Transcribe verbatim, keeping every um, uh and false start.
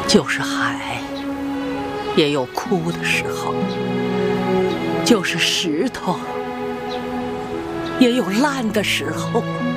就是海，也有枯的时候；就是石头，也有烂的时候。